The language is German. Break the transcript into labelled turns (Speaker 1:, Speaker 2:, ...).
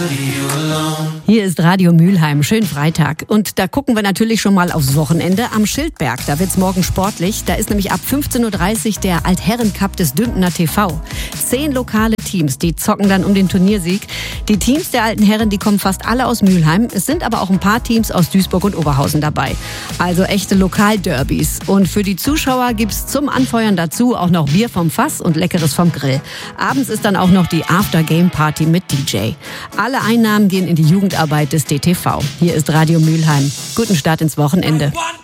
Speaker 1: Hier ist Radio Mülheim. Schönen Freitag. Und da gucken wir natürlich schon mal aufs Wochenende am Schildberg. Da wird's morgen sportlich. Da ist nämlich ab 15.30 Uhr der Altherrencup des Düntener TV. 10 lokale Teams, die zocken dann um den Turniersieg. Die Teams der alten Herren, die kommen fast alle aus Mülheim. Es sind aber auch ein paar Teams aus Duisburg und Oberhausen dabei. Also echte Lokalderbys. Und für die Zuschauer gibt's zum Anfeuern dazu auch noch Bier vom Fass und Leckeres vom Grill. Abends ist dann auch noch die After-Game-Party mit DJ. Alle Einnahmen gehen in die Jugendarbeit des DTV. Hier ist Radio Mülheim. Guten Start ins Wochenende.